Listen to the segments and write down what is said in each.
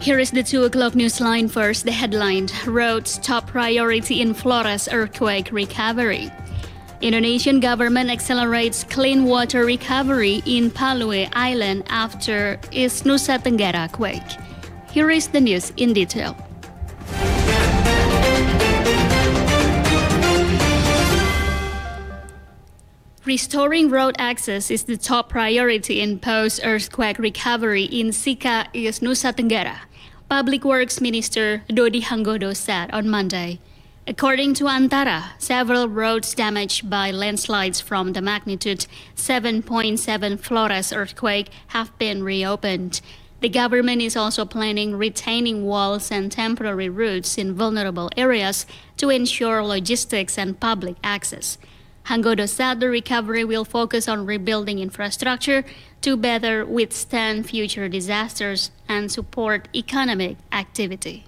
Here is the 2 o'clock news line. First, the headline: roads top priority in Flores earthquake recovery. Indonesian government accelerates clean water recovery in Palué Island after East Nusa Tenggara quake. Here is the news in detail. Restoring road access is the top priority in post-earthquake recovery in Sika, East Nusa Tenggara, Public Works Minister Dodi Hanggodo said on Monday. According to Antara, several roads damaged by landslides from the magnitude 7.7 Flores earthquake have been reopened. The government is also planning retaining walls and temporary routes in vulnerable areas to ensure logistics and public access. Hanggodo said the recovery will focus on rebuilding infrastructure to better withstand future disasters and support economic activity.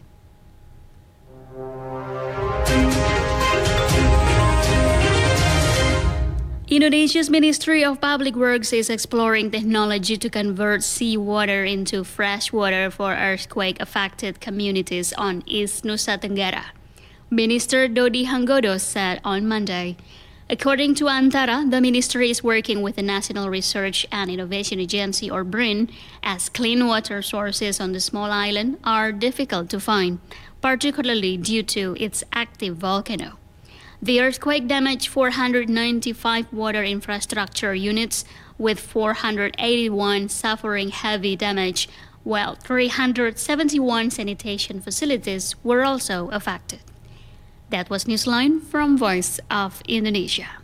Indonesia's Ministry of Public Works is exploring technology to convert seawater into fresh water for earthquake-affected communities on East Nusa Tenggara. Minister Dodi Hanggodo said on Monday. According to Antara, the ministry is working with the National Research and Innovation Agency, or BRIN, as clean water sources on the small island are difficult to find, particularly due to its active volcano. The earthquake damaged 495 water infrastructure units, with 481 suffering heavy damage, while 371 sanitation facilities were also affected. That was Newsline from Voice of Indonesia.